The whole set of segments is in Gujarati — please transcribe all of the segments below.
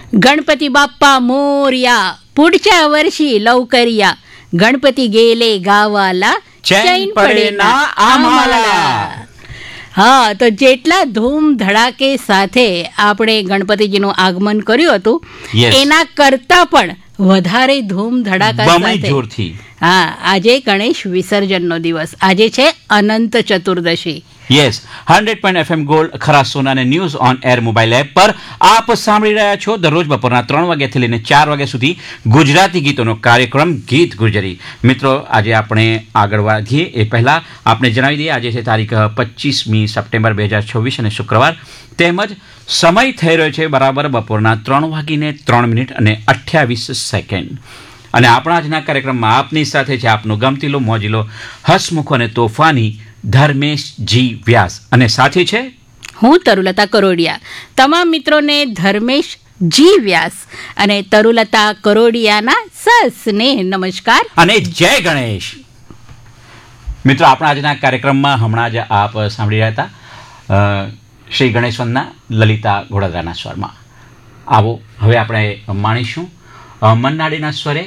गणपती बाप्पा मोरया, पुढच्या वर्षी लवकर या, गणपती गेले गावाला, ચૈન પડે ના આમ્हाला. હા, તો જેટલા ધૂમ ધડાકે સાથે આપણે ગણપતિજીનું આગમન કર્યું હતું, Yes. એના કરતા પણ વધારે ધૂમ ધડાકા બમણી સાથે જોરથી. હા, આજે ગણેશ વિસર્જનનો દિવસ, આજે છે Anant Chaturdashi. Yes, 100 FM gold ખરા સોનાને news on air mobile app પર આપ સાંભળી રહ્યા છો દરરોજ બપોરના 3 વાગ્યાથી લઈને 4 વાગ્યા સુધી ગુજરાતી ગીતોનો કાર્યક્રમ ગીત ગુજરી. મિત્રો, આજે આપણે આગળ વધીએ એ પહેલાં આપણે જણાવી દઈએ, આજે છે તારીખ 25મી સપ્ટેમ્બર 2026 અને શુક્રવાર, તેમજ સમય થઈ રહ્યો છે બરાબર બપોરના 3:03 અને 28 સેકન્ડ. અને આપણા આજના કાર્યક્રમમાં આપની સાથે છે આપનો ગમતીલો મોજીલો હસમુખ અને તોફાની ધર્મેશ જી વ્યાસ, અને સાથી છે હું તરુલતા કરોડિયા. તમામ મિત્રોને ધર્મેશ જી વ્યાસ અને તરુલતા કરોડિયાના સસ્નેહ નમસ્કાર અને જય ગણેશ. મિત્રો, આપણા આજના કાર્યક્રમમાં હમણાં જ આપ સાંભળી રહ્યા હતા શ્રી ગણેશવંદના લલિતા ઘોડાદરાના સ્વરમાં. આવો હવે આપણે માણીશું મન્નાડીના સ્વરે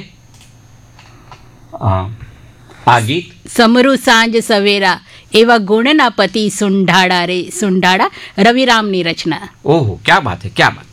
આ ગીત. સમરુ સાંજ સવેરા એવા ગુણના પતિ સુંઢાડા રે સુંઢાડા, રવિરામની રચના. ઓહો, ક્યા બાત હે, ક્યા બાત.